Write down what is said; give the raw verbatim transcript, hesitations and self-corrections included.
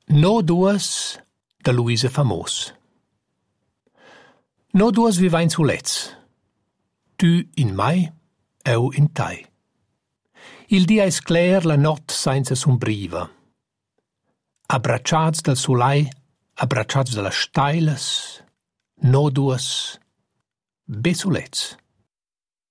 No duas da Luisa Famos. No duas vivain sulets. Tu in mai, eu in tai. Il dia es cler, la not senza sombriva. Abbracciats dal solai, abbracciats dalla stailas, no duas, be sulets.